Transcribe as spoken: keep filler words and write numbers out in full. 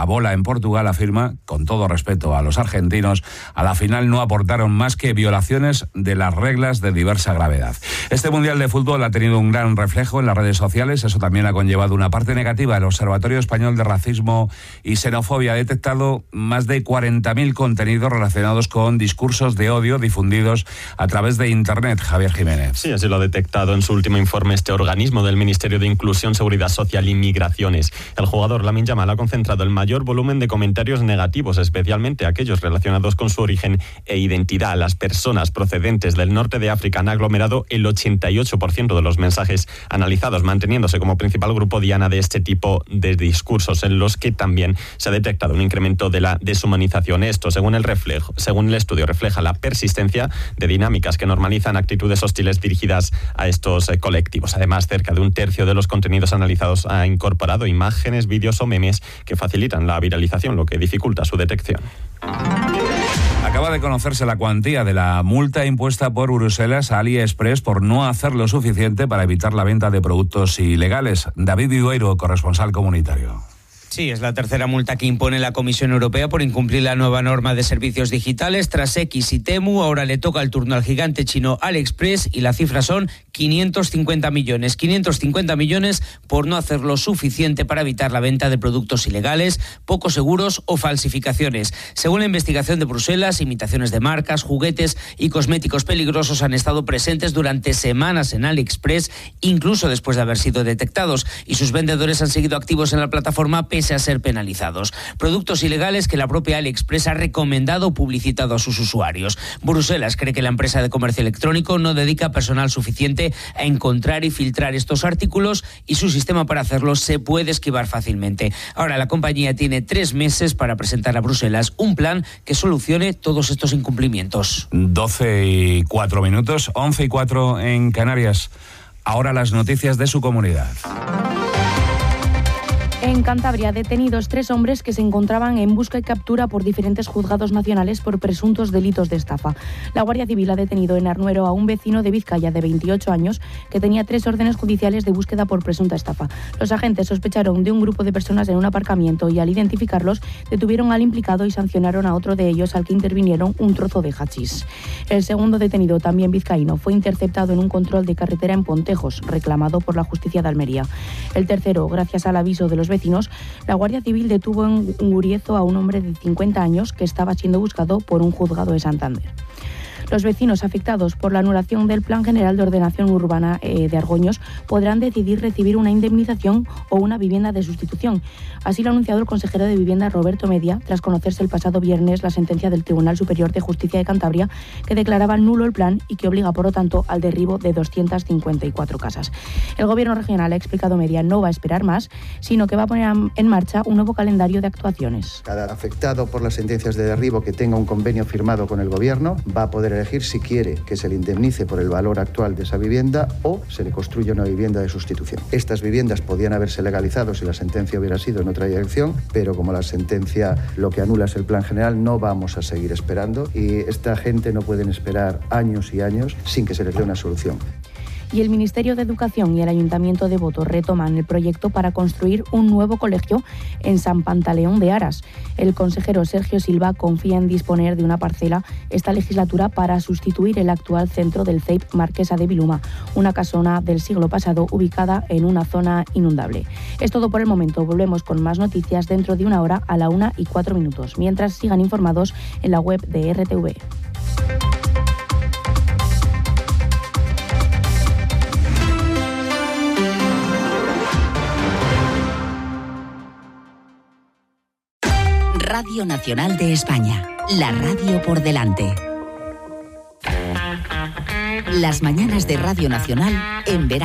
a bola en Portugal, afirma, con todo respeto a los argentinos, a la final no aportaron más que violaciones de las reglas de diversa gravedad. Este Mundial de Fútbol ha tenido un gran reflejo en las redes sociales, eso también ha conllevado una parte negativa. El Observatorio Español de Racismo y Xenofobia ha detectado más de cuarenta mil contenidos relacionados con discursos de odio difundidos a través de Internet. Javier Jiménez. Sí, así lo ha detectado en su último informe este organismo del Ministerio de Inclusión, Seguridad Social y Migraciones. El jugador Lamine Yamal ha concentrado el mayor volumen de comentarios negativos, especialmente aquellos relacionados con su origen e identidad. Las personas procedentes del norte de África han aglomerado el ochenta y ocho por ciento de los mensajes analizados, manteniéndose como principal grupo diana de este tipo de discursos, en los que también se ha detectado un incremento de la deshumanización. Esto, según el reflejo, según el estudio, refleja la persistencia de dinámicas que normalizan actitudes hostiles dirigidas a estos eh, colectivos. Además, cerca de un tercio de los contenidos analizados ha incorporado imágenes, vídeos o memes que facilitan la viralización, lo que dificulta su detección. Acaba de conocerse la cuantía de la multa impuesta por Bruselas a AliExpress por no hacer lo suficiente para evitar la venta de productos ilegales. David Vidueiro, corresponsal comunitario. Sí, es la tercera multa que impone la Comisión Europea por incumplir la nueva norma de servicios digitales. Tras X y Temu, ahora le toca el turno al gigante chino AliExpress y la cifra son quinientos cincuenta millones. quinientos cincuenta millones por no hacer lo suficiente para evitar la venta de productos ilegales, poco seguros o falsificaciones. Según la investigación de Bruselas, imitaciones de marcas, juguetes y cosméticos peligrosos han estado presentes durante semanas en AliExpress, incluso después de haber sido detectados, y sus vendedores han seguido activos en la plataforma pese a ser penalizados. Productos ilegales que la propia AliExpress ha recomendado o publicitado a sus usuarios. Bruselas cree que la empresa de comercio electrónico no dedica personal suficiente a encontrar y filtrar estos artículos y su sistema para hacerlo se puede esquivar fácilmente. Ahora la compañía tiene tres meses para presentar a Bruselas un plan que solucione todos estos incumplimientos. doce y cuatro minutos, once y cuatro en Canarias. Ahora las noticias de su comunidad. En Cantabria, detenidos tres hombres que se encontraban en busca y captura por diferentes juzgados nacionales por presuntos delitos de estafa. La Guardia Civil ha detenido en Arnuero a un vecino de Vizcaya de veintiocho años que tenía tres órdenes judiciales de búsqueda por presunta estafa. Los agentes sospecharon de un grupo de personas en un aparcamiento y al identificarlos detuvieron al implicado y sancionaron a otro de ellos al que intervinieron un trozo de hachís. El segundo detenido, también vizcaíno, fue interceptado en un control de carretera en Pontejos, reclamado por la Justicia de Almería. El tercero, gracias al aviso de los vecinos, la Guardia Civil detuvo en Guriezo a un hombre de cincuenta años que estaba siendo buscado por un juzgado de Santander. Los vecinos afectados por la anulación del Plan General de Ordenación Urbana eh, de Argoños podrán decidir recibir una indemnización o una vivienda de sustitución. Así lo ha anunciado el consejero de Vivienda, Roberto Media, tras conocerse el pasado viernes la sentencia del Tribunal Superior de Justicia de Cantabria que declaraba nulo el plan y que obliga, por lo tanto, al derribo de doscientas cincuenta y cuatro casas. El Gobierno regional, ha explicado Media, no va a esperar más, sino que va a poner en marcha un nuevo calendario de actuaciones. Cada afectado por las sentencias de derribo que tenga un convenio firmado con el Gobierno va a poder elegir si quiere que se le indemnice por el valor actual de esa vivienda o se le construya una vivienda de sustitución. Estas viviendas podían haberse legalizado si la sentencia hubiera sido en otra dirección, pero como la sentencia lo que anula es el plan general, no vamos a seguir esperando y esta gente no pueden esperar años y años sin que se les dé una solución. Y el Ministerio de Educación y el Ayuntamiento de Boto retoman el proyecto para construir un nuevo colegio en San Pantaleón de Aras. El consejero Sergio Silva confía en disponer de una parcela esta legislatura para sustituir el actual centro del C E I P Marquesa de Viluma, una casona del siglo pasado ubicada en una zona inundable. Es todo por el momento. Volvemos con más noticias dentro de una hora a la una y cuatro minutos. Mientras, sigan informados en la web de R T V. Radio Nacional de España, la radio por delante. Las mañanas de Radio Nacional en verano.